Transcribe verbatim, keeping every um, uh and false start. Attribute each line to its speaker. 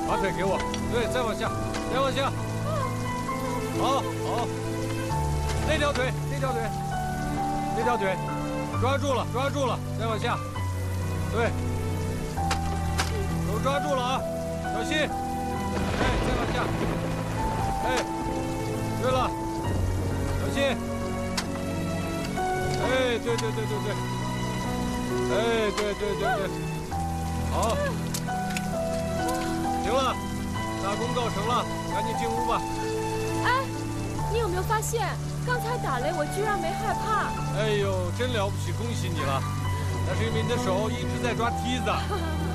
Speaker 1: 把腿给我，对，再往下，再往下。好，好。那条腿，那条腿，那条腿，抓住了，抓住了，再往下。对，手抓住了啊，小心。哎，再往下。哎，对了，小心。哎，对对对对对。哎，对对对对。好。行了，大功告成了，赶紧进屋吧。
Speaker 2: 哎，你有没有发现，刚才打雷我居然没害怕？
Speaker 1: 哎呦，真了不起，恭喜你了！那是因为你的手一直在抓梯子。